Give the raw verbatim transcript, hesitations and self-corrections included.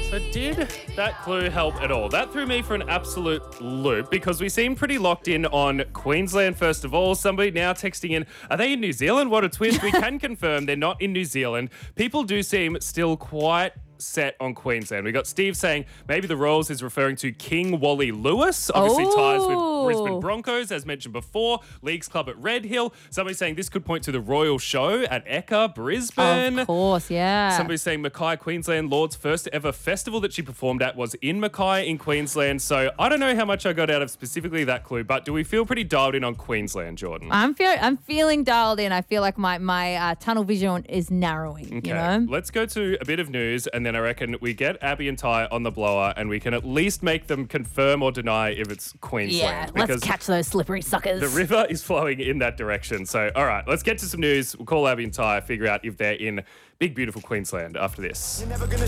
So did that clue help at all? That threw me for an absolute loop because we seem pretty locked in on Queensland first of all. Somebody now texting in, are they in New Zealand? What a twist. We can confirm they're not in New Zealand. People do seem still quite set on Queensland. We got Steve saying maybe the Royals is referring to King Wally Lewis. Obviously oh. ties with Brisbane Broncos, as mentioned before. Leagues Club at Red Hill. Somebody saying this could point to the Royal Show at Ekka, Brisbane. Of course, yeah. Somebody saying Mackay, Queensland. Lord's first ever festival that she performed at was in Mackay in Queensland. So I don't know how much I got out of specifically that clue, but do we feel pretty dialed in on Queensland, Jordan? I'm feel I'm feeling dialed in. I feel like my my uh, tunnel vision is narrowing. Okay, you know? Let's go to a bit of news, and then I reckon we get Abby and Ty on the blower, and we can at least make them confirm or deny if it's Queensland. Yeah, let's catch those slippery suckers. The river is flowing in that direction. So, all right, let's get to some news. We'll call Abby and Ty, figure out if they're in big, beautiful Queensland after this. You're never gonna